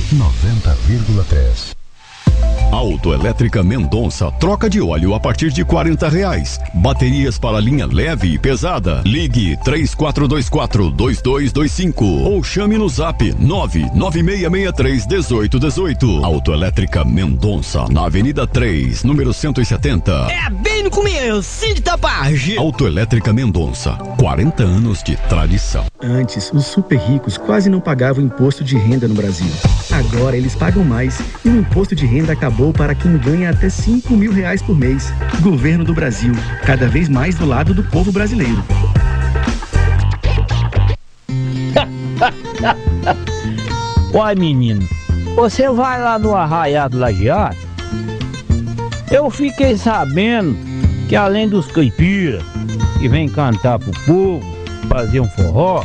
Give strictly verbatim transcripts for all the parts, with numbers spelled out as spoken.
noventa vírgula três. Autoelétrica Mendonça, troca de óleo a partir de quarenta reais. Baterias para linha leve e pesada. Ligue três quatro dois quatro, dois dois dois cinco ou chame no zap nove nove seis seis três um oito um oito. Autoelétrica Mendonça, na Avenida três, número cento e setenta. É bem no começo de Tapage. Autoelétrica Mendonça, quarenta anos de tradição. Antes, os super ricos quase não pagavam imposto de renda no Brasil. Agora eles pagam mais e o imposto de renda acabou para quem ganha até cinco mil reais por mês. Governo do Brasil, cada vez mais do lado do povo brasileiro. Uai, menino, você vai lá no Arraiado Lajeado? Eu fiquei sabendo que além dos caipiras que vem cantar pro povo, fazer um forró,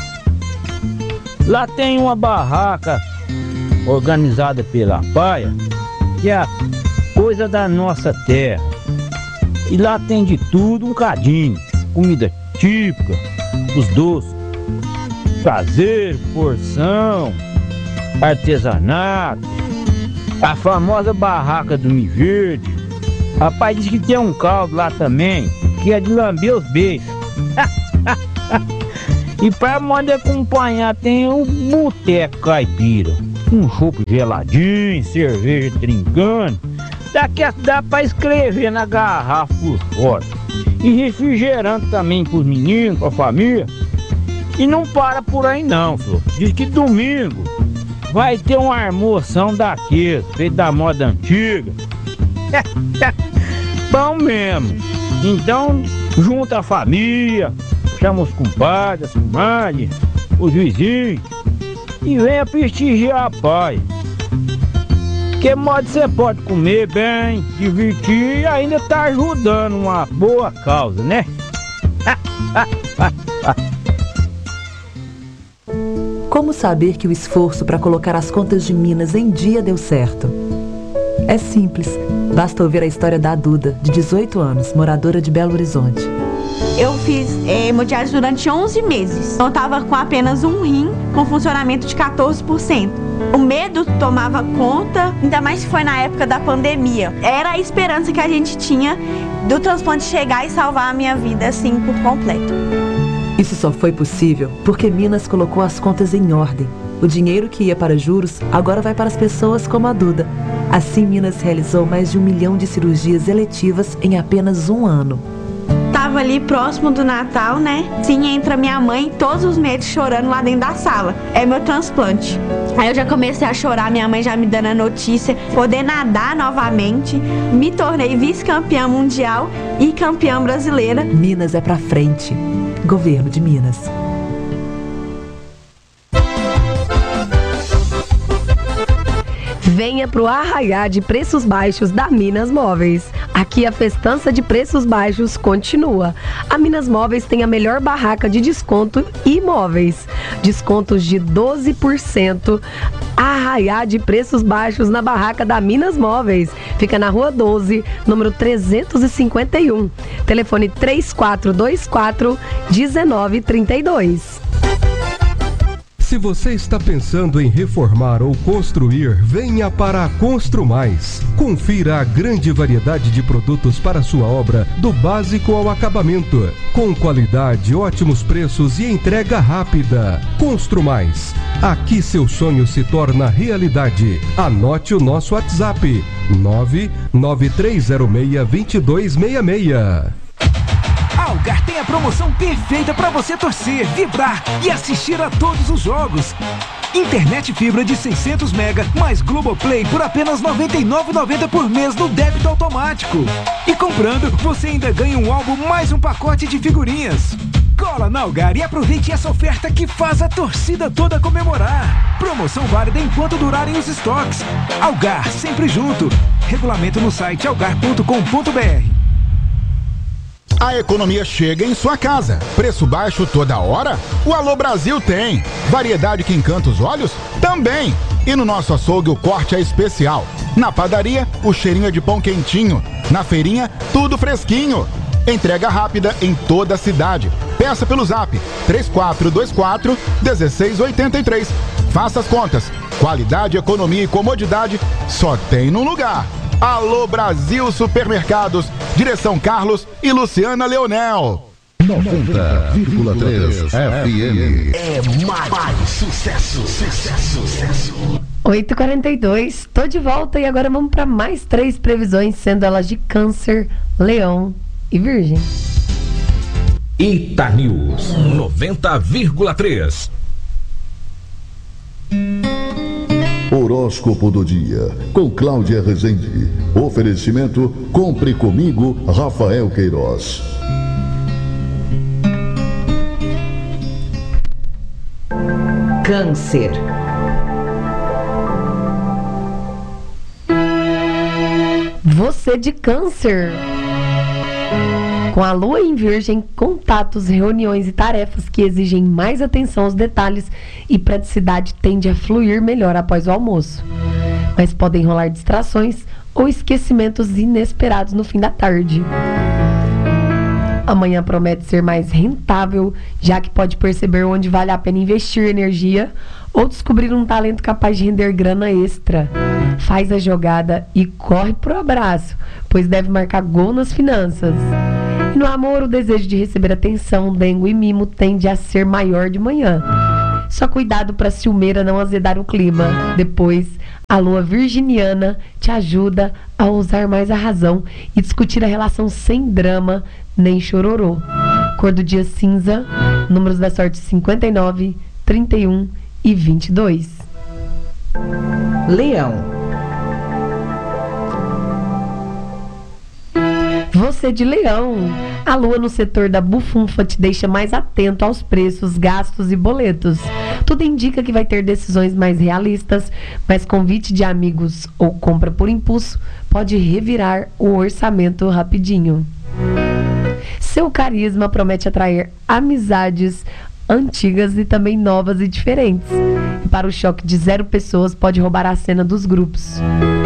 lá tem uma barraca organizada pela Paia, que é a coisa da nossa terra. E lá tem de tudo um cadinho, comida típica, os doces, caseiro, porção, artesanato, a famosa barraca do Mi Verde. Rapaz, diz que tem um caldo lá também, que é de lamber os beijos. E pra modo de acompanhar tem um boteco caipira, um chopp geladinho, cerveja trincando. Daqui dá pra escrever na garrafa por fora. E refrigerante também pros meninos, pra família. E não para por aí não, senhor. Diz que domingo vai ter uma almoção daqueles, feito da moda antiga. Bom mesmo. Então, junta a família, chama os compadres, as comadres, os vizinhos e venha prestigiar a Paia. Que modo você pode comer bem, divertir e ainda tá ajudando uma boa causa, né? Como saber que o esforço para colocar as contas de Minas em dia deu certo? É simples, basta ouvir a história da Duda, de dezoito anos, moradora de Belo Horizonte. Eu fiz é, hemodiálise durante onze meses. Eu estava com apenas um rim, com funcionamento de quatorze por cento. O medo tomava conta, ainda mais que foi na época da pandemia. Era a esperança que a gente tinha do transplante chegar e salvar a minha vida, assim, por completo. Isso só foi possível porque Minas colocou as contas em ordem. O dinheiro que ia para juros agora vai para as pessoas como a Duda. Assim, Minas realizou mais de um milhão de cirurgias eletivas em apenas um ano. Tava ali próximo do Natal, né? Sim, entra minha mãe todos os meses chorando lá dentro da sala. É meu transplante. Aí eu já comecei a chorar, minha mãe já me dando a notícia, poder nadar novamente. Me tornei vice-campeã mundial e campeã brasileira. Minas é pra frente. Governo de Minas. Venha pro Arraiá de Preços Baixos da Minas Móveis. Aqui a festança de preços baixos continua. A Minas Móveis tem a melhor barraca de desconto e imóveis. Descontos de doze por cento. Arraiá de Preços Baixos na barraca da Minas Móveis. Fica na Rua doze, número trezentos e cinquenta e um. Telefone três quatro dois quatro, um nove três dois. Se você está pensando em reformar ou construir, venha para a Construmais. Confira a grande variedade de produtos para sua obra, do básico ao acabamento. Com qualidade, ótimos preços e entrega rápida. Construmais. Aqui seu sonho se torna realidade. Anote o nosso WhatsApp: nove nove três zero seis, dois dois seis seis. A Algar tem a promoção perfeita para você torcer, vibrar e assistir a todos os jogos. Internet fibra de seiscentos mega mais Globoplay por apenas noventa e nove reais e noventa centavos por mês no débito automático. E comprando, você ainda ganha um álbum mais um pacote de figurinhas. Cola na Algar e aproveite essa oferta que faz a torcida toda comemorar. Promoção válida enquanto durarem os estoques. Algar, sempre junto. Regulamento no site algar ponto com ponto br. A economia chega em sua casa. Preço baixo toda hora? O Alô Brasil tem. Variedade que encanta os olhos? Também. E no nosso açougue o corte é especial. Na padaria, o cheirinho é de pão quentinho. Na feirinha, tudo fresquinho. Entrega rápida em toda a cidade. Peça pelo zap três quatro dois quatro, um seis oito três. Faça as contas. Qualidade, economia e comodidade só tem num lugar. Alô Brasil Supermercados. Direção Carlos e Luciana Leonel. noventa vírgula três F M. É mais, mais sucesso, sucesso, sucesso. oito e quarenta e dois, tô de volta e agora vamos para mais três previsões, sendo elas de Câncer, Leão e Virgem. Ita News noventa vírgula três. Horóscopo do dia, com Cláudia Rezende. Oferecimento, compre comigo, Rafael Queiroz. Câncer. Você de Câncer. Com a lua em Virgem, contatos, reuniões e tarefas que exigem mais atenção aos detalhes e praticidade tende a fluir melhor após o almoço. Mas podem rolar distrações ou esquecimentos inesperados no fim da tarde. Amanhã promete ser mais rentável, já que pode perceber onde vale a pena investir energia ou descobrir um talento capaz de render grana extra. Faz a jogada e corre pro abraço, pois deve marcar gol nas finanças. E no amor, o desejo de receber atenção, dengo e mimo tende a ser maior de manhã. Só cuidado para a ciumeira não azedar o clima. Depois, a lua virginiana te ajuda a usar mais a razão e discutir a relação sem drama nem chororô. Cor do dia cinza, números da sorte cinquenta e nove, trinta e um e vinte e dois. Leão. Você de Leão, a lua no setor da bufunfa te deixa mais atento aos preços, gastos e boletos. Tudo indica que vai ter decisões mais realistas, mas convite de amigos ou compra por impulso pode revirar o orçamento rapidinho. Seu carisma promete atrair amizades antigas e também novas e diferentes. E para o choque de zero pessoas pode roubar a cena dos grupos.